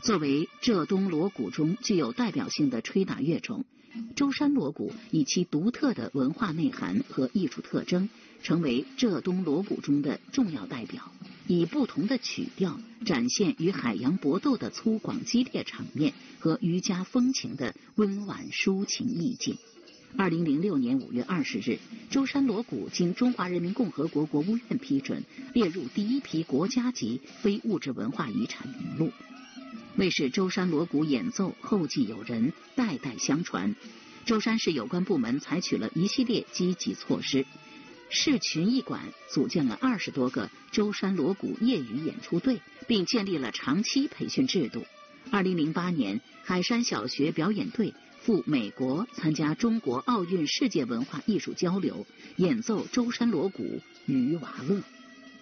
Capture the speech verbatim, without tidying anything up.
作为浙东锣鼓中具有代表性的吹打乐种，舟山锣鼓以其独特的文化内涵和艺术特征，成为浙东锣鼓中的重要代表，以不同的曲调展现与海洋搏斗的粗犷激烈场面和渔家风情的温婉抒情意境。二零零六年五月二十日，舟山锣鼓经中华人民共和国国务院批准，列入第一批国家级非物质文化遗产名录。为使舟山锣鼓演奏后继有人、代代相传，舟山市有关部门采取了一系列积极措施。市群艺馆组建了二十多个舟山锣鼓业余演出队，并建立了长期培训制度。二零零八年，海山小学表演队赴美国参加中国奥运世界文化艺术交流，演奏舟山锣鼓《渔娃乐》。